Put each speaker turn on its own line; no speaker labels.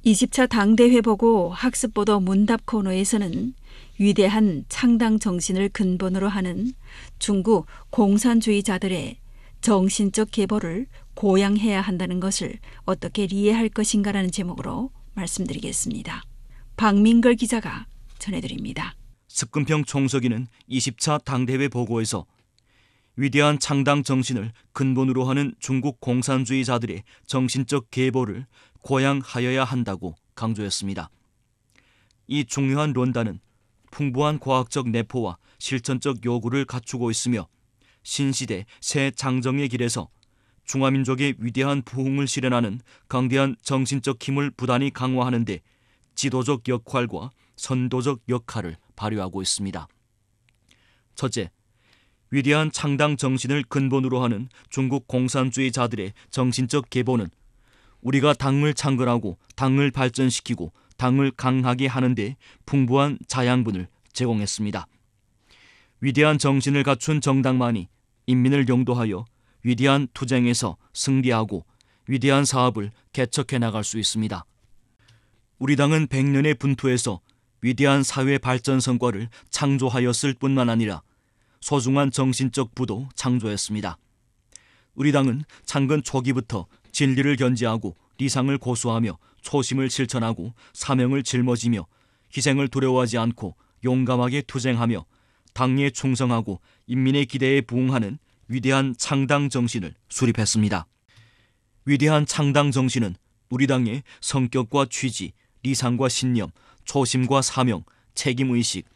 20차 당대회 보고 학습보도 문답 코너에서는 위대한 창당 정신을 근본으로 하는 중국 공산주의자들의 정신적 계보를 고양해야 한다는 것을 어떻게 이해할 것인가라는 제목으로 말씀드리겠습니다. 박민걸 기자가 전해드립니다.
습근평 총서기는 20차 당대회 보고에서 위대한 창당 정신을 근본으로 하는 중국 공산주의자들의 정신적 계보를 고양하여야 한다고 강조했습니다. 이 중요한論단은 풍부한 과학적 내포와 실천적 요구를 갖추고 있으며 신시대 새 장정의 길에서 중화민족의 위대한 부흥을 실현하는 강대한 정신적 힘을 부단히 강화하는 데 지도적 역할과 선도적 역할을 발휘하고 있습니다. 첫째, 위대한 창당 정신을 근본으로 하는 중국 공산주의자들의 정신적 계보는 우리가 당을 창건하고 당을 발전시키고 당을 강하게 하는 데 풍부한 자양분을 제공했습니다. 위대한 정신을 갖춘 정당만이 인민을 용도하여 위대한 투쟁에서 승리하고 위대한 사업을 개척해 나갈 수 있습니다. 우리 당은 100년의 분투에서 위대한 사회 발전 성과를 창조하였을 뿐만 아니라 소중한 정신적 부도 창조했습니다. 우리 당은 창건 초기부터 진리를 견지하고理想을 고수하며 초심을 실천하고 사명을 짊어지며 희생을 두려워하지 않고 용감하게 투쟁하며 당에 충성하고 인민의 기대에 부응하는 위대한 창당 정신을 수립했습니다. 위대한 창당 정신은 우리 당의 성격과 취지,理想과 신념, 초심과 사명, 책임의식,